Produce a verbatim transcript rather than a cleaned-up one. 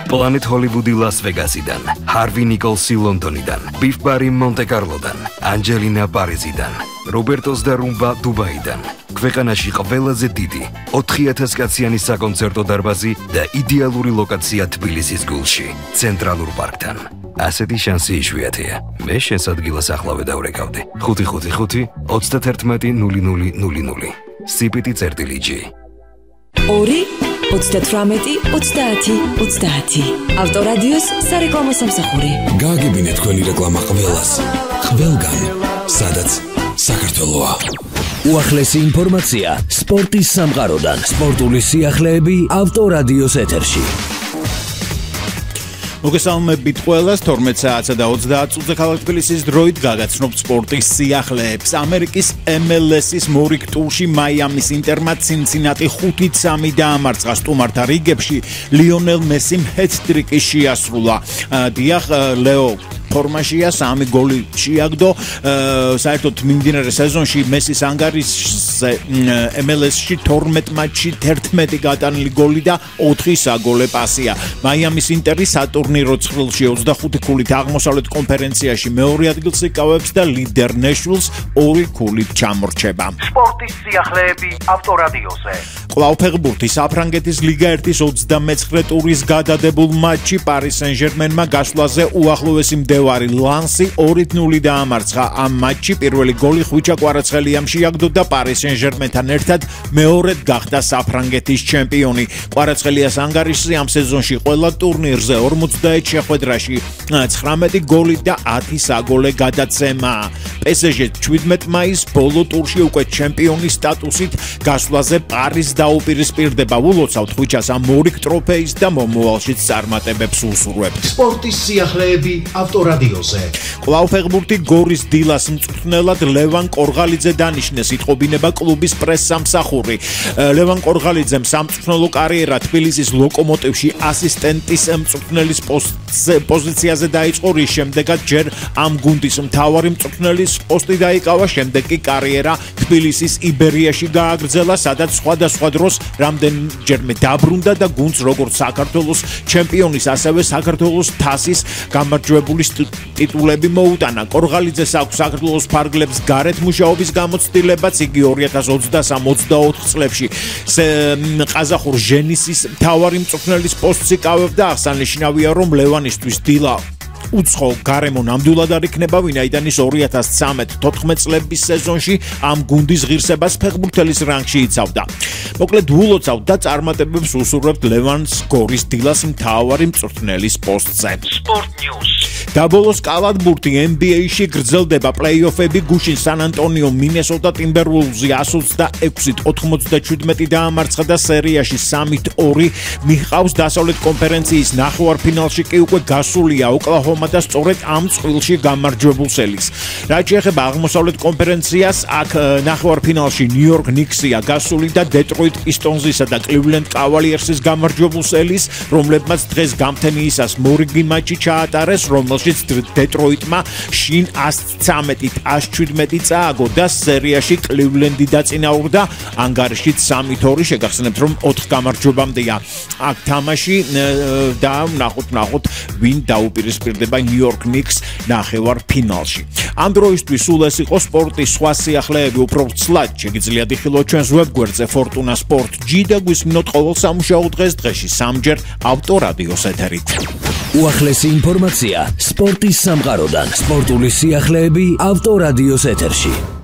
Planet Hollywoodi Las Vegasიდან, Harvey Nicholsi Londonიდან, Beef Barry Monte-Carlodან, Angelina Parizიდან, Robertos da Rumba Dubaiიდან. ქვეყანაში ყველაზე დიდი ოთხი ათას კაციანი საკონცერტო დარბაზი და იდეალური ლოკაცია თბილისის გულში, ცენტრალურ პარკთან. ასეთი შანსი იშვიათია. მე შენს ადგილას ახლავე დავრეკავდი. ხუთი ხუთი ხუთი ოცდაათი ნული ნული ნული ნული. სიპიტი წერტილი ჯი. ორი ოცდათვრამეტი ოცდაათი ოცდაათი. ავტორადიოს სარეკლამო სამსახური. გააგებინეთ თქვენი რეკლამა ყველას. ყველგან, სადაც საქართველოა. უახლესი ინფორმაცია სპორტის სამყაროდან. სპორტული სიახლეები ავტორადიოს ეთერში. მოგესალმებით ყველას, თორმეტ საათსა და ოცდაათ წუთზე ქალაქ თბილისის დროით გაგაცნობთ სპორტის სიახლეებს. ამერიკის ემ ელ ეს-ის მორიგ ტურში მაიამის ინტერმა ცინცინატი ხუთი სამი დაამარცხა. სტუმართა რიგებში ლიონელ მესიმ ჰეტ-ტრიკი შეასრულა. დიახ, ლეო ფორმაშია, სამი გოლი შეაგდო. საერთოდ მიმდინარე სეზონში მესის ანგარიშზე ემ ელ ეს-ში თორმეტ მატჩში თერთმეტი გატანილი გოლი და ოთხი საგოლე პასია. მაიამის ინტერი სატურნირო ცხრილში ოცდახუთი ქულით აღმოსავლეთ კონფერენციაში მეორე ადგილს იკავებს და ლიდერ ნეშვილს ორი ქულით ჩამორჩება. სპორტის სიახლეები ავტორადიოზე. კვლავ ფეხბურთი საფრანგეთის ლიგა ერთის ოცდამეცხრე ტურის გადადებულ მატჩში პარი სენ-ჟერმენმა გასვლაზე უახლოესი მდევარი ლანსი ორი ნული დაამარცხა. ამ მატჩში პირველი გოლი ხვიჩა კვარაცხელიამ შეაგდო და პარი სენ-ჟერმენთან ერთად მეორედ გახდა საფრანგეთის ჩემპიონი. კვარაცხელიას ანგარიშზე ამ სეზონში ყველა ტურნირზე ორმოცდაერთი შეხვედრაში ცხრამეტი გოლი და ათი საგოლე გადაცემა. პე ეს ჟე შვიდმეტ მაისს ბოლო ტურში უკვე ჩემპიონის სტატუსით გასვლაზე პარის დაუპირისპირდება. ულოცავთ ხვიჩას ამ მორიგ ტროფეის და მომავალშიც წარმატებებს უსურვებთ. სპორტის სიახლეები ავტორადიოზე. კვლავ ფეხბურთი გორის დილას მწვრთნელად ლევან კორღალიძე დანიშნეს, იტყობინება კლუბის პრესსამსახური. ლევან კორღალიძემ სამწვრთნელო კარიერა თბილისის ლოკომოტივში ასისტენტის მწვრთნელის პოზიციაზე დაიწყო, რის შემდეგაც ჯერ ამ გუნდის მთავარი მწვრთნელის პოსტი დაიკავა, შემდეგ კი კარიერა თბილისის იბერიაში გააგრძელა, სადაც სხვადასხვა დროს რამდენჯერმე დაბრუნდა და გუნდს როგორც საქართველოს ჩემპიონის, ასევე საქართველოს თასის გამარჯვებულის ტიტულები მოუტანა. კორღალიძეს აქვს საქართველოს ფარგლებს გარეთ მუშაობის გამოცდილებაც. იგი ორი ათას ოცდასამ ოცდაოთხ წლებში ყაზახურ ჟენისის მთავარი მწვრთნელის პოსტს იკავებდა. აღსანიშნავია, რომ ლევანისთვის დილა უცხო გარემო ნამდვილად არ იქნება, ვინაიდან ის ორი ათას ცხრამეტ-თოთხმეტ წლების სეზონში ამ გუნდის ღირსებას ფეხბურთელის რანგში იცავდა. მოკლედ ულოცავთ და წარმატებებს უსურვებთ ლევანს გორის დილას მთავარი მწვრთნელის პოსტზე. სპორტ ნიუს. და ბოლოს კალათბურთი ენ ბი ეი-ში გრძელდება პლეი-ოფები. გუშინ სან ანტონიო მინესოტა ტიმბერვულვზი one twenty-six ninety-seven დაამარცხა და სერიაში three two მიყავს. დასავლეთ კონფერენციის ნახევარფინალში კი უკვე გასულია ოკლაჰომა და სწორედ ამ წყვილში გამარჯვებულ სელის. რაც შეეხება აღმოსავლეთ კონფერენციას, აქ ნახევარფინალში ნიუ-იორკ ნიქსია გასული და დეტროიტ პისტონზისა და კლივლენდ კავალიერსის გამარჯვებულ სელის, რომლებმაც დღეს გამთენიისას მორიგი მატჩი ჩაატარეს, რომელშიც დეტროიტმა შინ one thirteen one seventeen წააგო და სერიაში კლივლენდი დაწინაურდა. ანგარიშით three two შეგახსენებთ, რომ ოთხ გამარჯვებამდეა აქ თამაში და ნახოთ ნახოთ ვინ დაუპირისპირდება ნიუ-იორკ ნიքს ნახევარ ფინალში. ამ დროისთვის სულ ეს იყო სპორტის სხვა სიახლეები. უფრო ცლად შეგიძლიათ იხილოთ ჩვენს ვებგვერდზე Fortuna Sport G და გვისმინოთ ყოველ სამუშაო დღეს დღეში სამჯერ ავტორადიოს ეთერით. უახლესი ინფორმაცია სპორტის სამყაროდან. სპორტული სიახლეები ავტორადიოს ეთერში.